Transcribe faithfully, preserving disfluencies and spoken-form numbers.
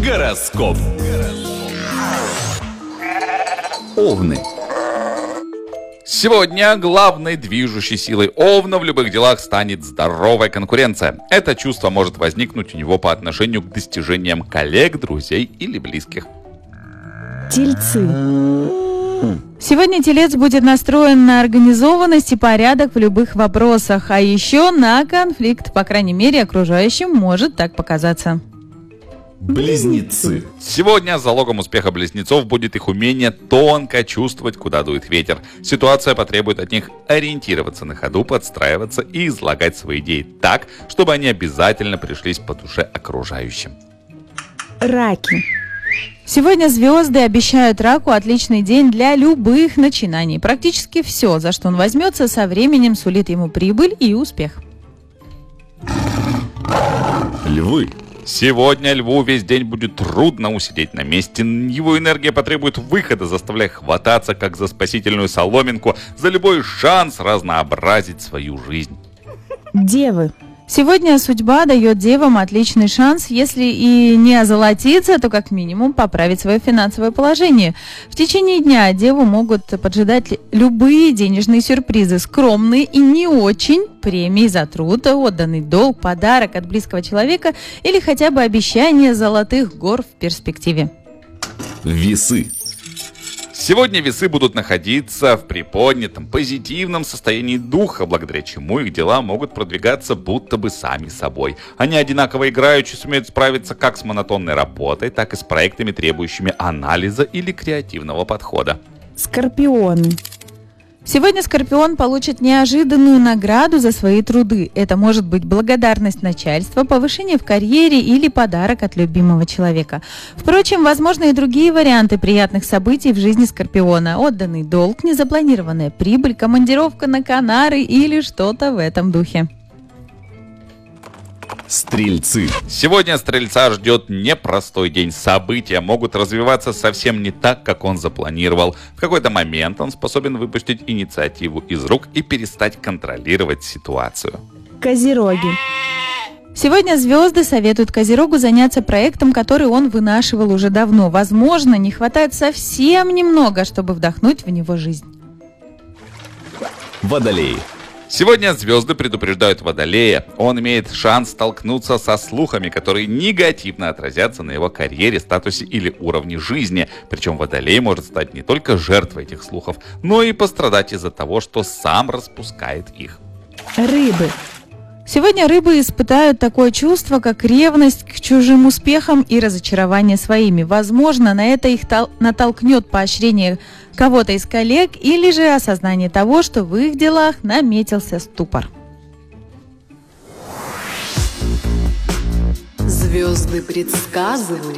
Гороскоп. Овны. Сегодня главной движущей силой Овна в любых делах станет здоровая конкуренция. Это чувство может возникнуть у него по отношению к достижениям коллег, друзей или близких. Тельцы. Сегодня Телец будет настроен на организованность и порядок в любых вопросах, а еще на конфликт, по крайней мере, окружающим может так показаться. Близнецы. Сегодня залогом успеха близнецов будет их умение тонко чувствовать, куда дует ветер. Ситуация потребует от них ориентироваться на ходу, подстраиваться и излагать свои идеи так, чтобы они обязательно пришлись по душе окружающим. Раки. Сегодня звезды обещают Раку отличный день для любых начинаний. Практически все, за что он возьмется, со временем сулит ему прибыль и успех. Львы. Сегодня льву весь день будет трудно усидеть на месте. Его энергия потребует выхода, заставляя хвататься, как за спасительную соломинку, за любой шанс разнообразить свою жизнь. Девы. Сегодня судьба дает девам отличный шанс, если и не озолотиться, то как минимум поправить свое финансовое положение. В течение дня деву могут поджидать любые денежные сюрпризы, скромные и не очень, премии за труд, отданный долг, подарок от близкого человека или хотя бы обещание золотых гор в перспективе. Весы. Сегодня весы будут находиться в приподнятом, позитивном состоянии духа, благодаря чему их дела могут продвигаться будто бы сами собой. Они одинаково играючи сумеют справиться как с монотонной работой, так и с проектами, требующими анализа или креативного подхода. Скорпионы. Сегодня Скорпион получит неожиданную награду за свои труды. Это может быть благодарность начальства, повышение в карьере или подарок от любимого человека. Впрочем, возможны и другие варианты приятных событий в жизни Скорпиона. Отданный долг, незапланированная прибыль, командировка на Канары или что-то в этом духе. Стрельцы. Сегодня Стрельца ждет непростой день. События могут развиваться совсем не так, как он запланировал. В какой-то момент он способен выпустить инициативу из рук и перестать контролировать ситуацию. Козероги. Сегодня звезды советуют Козерогу заняться проектом, который он вынашивал уже давно. Возможно, не хватает совсем немного, чтобы вдохнуть в него жизнь. Водолеи. Сегодня звезды предупреждают Водолея. Он имеет шанс столкнуться со слухами, которые негативно отразятся на его карьере, статусе или уровне жизни. Причем Водолей может стать не только жертвой этих слухов, но и пострадать из-за того, что сам распускает их. Рыбы. Сегодня рыбы испытают такое чувство, как ревность к чужим успехам и разочарование своими. Возможно, на это их тол- натолкнет поощрение кого-то из коллег или же осознание того, что в их делах наметился ступор. Звезды предсказывают.